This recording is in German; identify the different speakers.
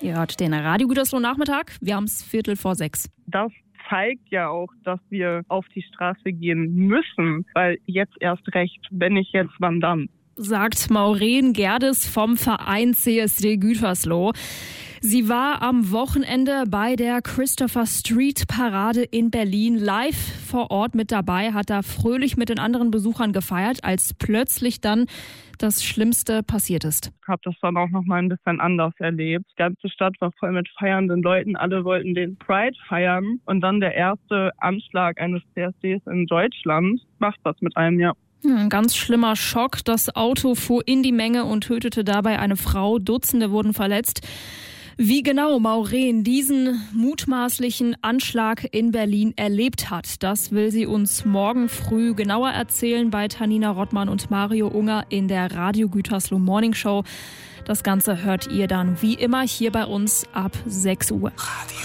Speaker 1: Ihr hört den Radio Gütersloh Nachmittag. Wir haben es 5:45.
Speaker 2: Das zeigt ja auch, dass wir auf die Straße gehen müssen, weil jetzt erst recht, wenn nicht jetzt, wann dann?
Speaker 1: Sagt Maureen Gerdes vom Verein CSD Gütersloh. Sie war am Wochenende bei der Christopher Street Parade in Berlin live vor Ort mit dabei, hat da fröhlich mit den anderen Besuchern gefeiert, als plötzlich dann das Schlimmste passiert ist.
Speaker 2: Ich habe das dann auch noch mal ein bisschen anders erlebt. Die ganze Stadt war voll mit feiernden Leuten. Alle wollten den Pride feiern. Und dann der erste Anschlag eines CSDs in Deutschland macht was mit einem, ja.
Speaker 1: Ein ganz schlimmer Schock. Das Auto fuhr in die Menge und tötete dabei eine Frau. Dutzende wurden verletzt. Wie genau Maureen diesen mutmaßlichen Anschlag in Berlin erlebt hat, das will sie uns morgen früh genauer erzählen bei Tanina Rottmann und Mario Unger in der Radio Gütersloh Morning Show. Das Ganze hört ihr dann wie immer hier bei uns ab 6 Uhr.